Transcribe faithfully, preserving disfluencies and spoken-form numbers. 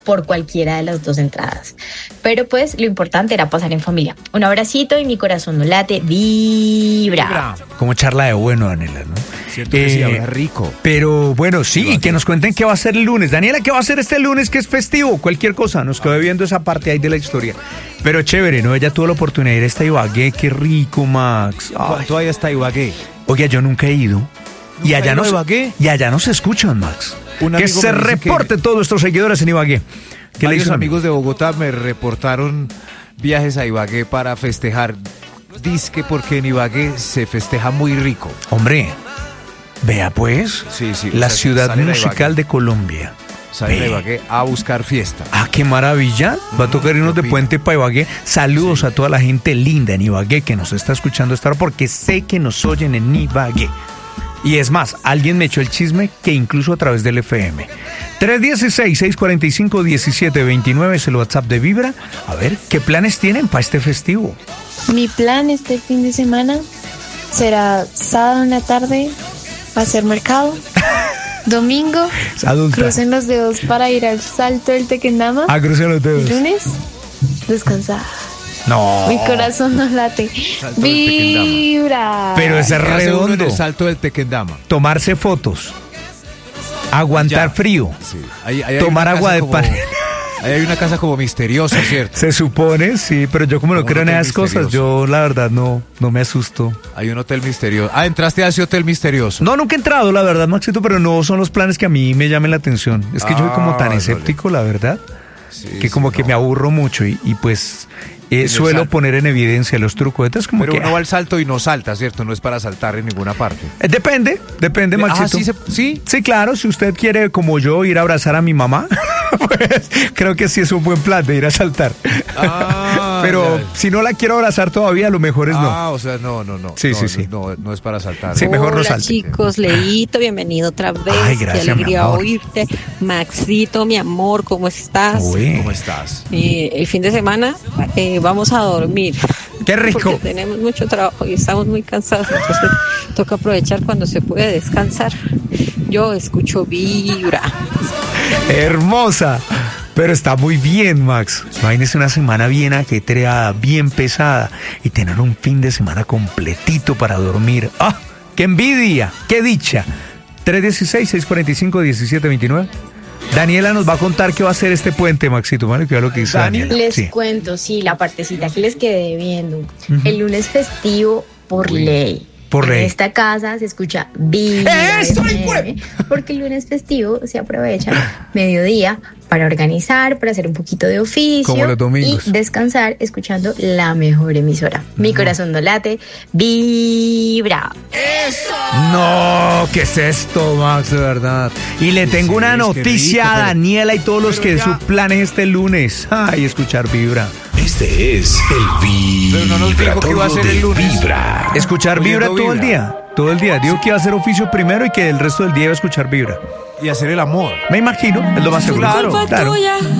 por cualquiera de las dos entradas. Pero pues lo importante era pasar en familia. Un abracito y mi corazón no late, vibra. vibra. Como charla de bueno, Daniela, ¿no? Cierto que eh, sí, habla rico. Pero bueno, sí, y que nos cuenten qué va a hacer el lunes. Daniela, ¿qué va a hacer este lunes que es festivo? Cualquier cosa, nos quedó viendo esa parte ahí de la historia. Pero chévere, ¿no? Ella tuvo la oportunidad de ir a esta Ibagué, qué rico, Max. ¿Cuánto hay hasta Ibagué? Oye, yo nunca he ido. Y allá, nos, y allá nos escuchan, Max. Un que se reporte que todos nuestros seguidores en Ibagué. Varios amigos de Bogotá me reportaron viajes a Ibagué para festejar. Dizque porque en Ibagué se festeja muy rico. Hombre, vea pues, sí, sí, la o sea, ciudad musical de Colombia. Sale a Ibagué a buscar fiesta. Ah, qué maravilla. Va a tocar irnos de puente para Ibagué. Saludos sí. a toda la gente linda en Ibagué que nos está escuchando esta hora, porque sé que nos oyen en Ibagué. Y es más, alguien me echó el chisme que incluso a través del F M. tres uno seis, seis cuatro cinco, uno siete dos nueve es el WhatsApp de Vibra. A ver, ¿qué planes tienen para este festivo? Mi plan este fin de semana será sábado en la tarde hacer mercado. Domingo, crucen los dedos para ir al Salto del Tequendama. Ah, crucen los dedos. Lunes, descansar. No. Mi corazón no late. Vibra. Pero ese es redondo. En el Salto del Tequendama. Tomarse fotos. Aguantar ya. frío. Sí. Ahí, ahí tomar agua de pan. Ahí hay una casa como misteriosa, ¿cierto? Se supone, sí, pero yo como no creo en esas cosas, yo la verdad no, no me asusto. Hay un hotel misterioso. Ah, ¿entraste a ese hotel misterioso? No, nunca he entrado, la verdad, Maxito, pero no son los planes que a mí me llamen la atención. Es que ah, yo soy como tan escéptico, vale. la verdad, sí, que como sí, que no. me aburro mucho y, y pues... Eh, suelo poner en evidencia los trucos. Entonces, como pero que, uno va al salto y no salta, ¿cierto? No es para saltar en ninguna parte. Eh, depende, depende, Maxito. Ah, ¿sí, se, ¿sí? Sí, claro. Si usted quiere, como yo, ir a abrazar a mi mamá, pues creo que sí es un buen plan de ir a saltar. Ah, pero ya. si no la quiero abrazar todavía, lo mejor es no. Ah, o sea, no, no, no. Sí, no, sí, sí. No, no, no es para saltar. Sí, ¿no? mejor Hola, no salte. chicos, Leito, bienvenido otra vez. Ay, gracias, qué alegría mi amor. oírte. Maxito, mi amor, ¿cómo estás? Uy. ¿Cómo estás? Eh, el fin de semana eh, vamos a dormir. ¡Qué rico! Porque tenemos mucho trabajo y estamos muy cansados, entonces toca aprovechar cuando se puede descansar. Yo escucho Vibra. Hermosa. Pero está muy bien, Max. Imagínese una semana bien ajetreada, bien pesada y tener un fin de semana completito para dormir. ¡Ah! ¡Qué envidia! ¡Qué dicha! tres uno seis, seis cuatro cinco, uno siete dos nueve. Daniela nos va a contar qué va a hacer este puente, Maxito, ¿vale? Que lo que dice Daniela. Les sí. cuento, sí, la partecita que les quedé viendo. Uh-huh. El lunes festivo por Uy. ley. Por en ley. esta casa se escucha Vibra ¡Eso, F M, porque el lunes festivo se aprovecha mediodía para organizar, para hacer un poquito de oficio como los domingos. Y descansar escuchando la mejor emisora. Uh-huh. Mi corazón no late, Vibra. ¡Eso! No, ¿qué es esto, Max? De verdad. Y le tengo sí, una noticia rico, a Daniela y todos los que ya... su plan es este lunes. Ay, escuchar Vibra. Este es el Vibra. Pero no nos dijo que iba a ser el lunes. Vibra. Escuchar Vibra todo vibra. el día. Todo el día. Digo que iba a hacer oficio primero y que el resto del día iba a escuchar Vibra. Y hacer el amor. Me imagino, es lo más seguro. Claro, claro.